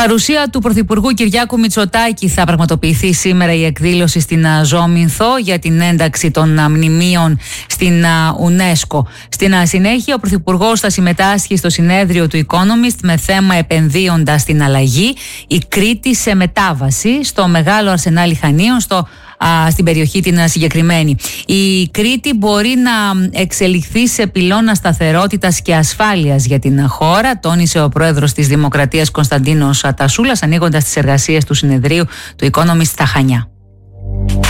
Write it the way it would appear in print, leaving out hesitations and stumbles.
Παρουσία του Πρωθυπουργού Κυριάκου Μητσοτάκη θα πραγματοποιηθεί σήμερα η εκδήλωση στην Ζώμηνθο για την ένταξη των μνημείων στην UNESCO. Στην συνέχεια ο Πρωθυπουργός θα συμμετάσχει στο συνέδριο του Economist με θέμα επενδύοντας στην αλλαγή, η Κρήτη σε μετάβαση, στο μεγάλο αρσενάλι Χανίων, στην περιοχή την συγκεκριμένη. Η Κρήτη μπορεί να εξελιχθεί σε πυλώνα σταθερότητας και ασφάλειας για την χώρα, τόνισε ο πρόεδρος της Δημοκρατίας Κωνσταντίνος Τασούλας, ανοίγοντας τις εργασίες του συνεδρίου του Economist στα Χανιά.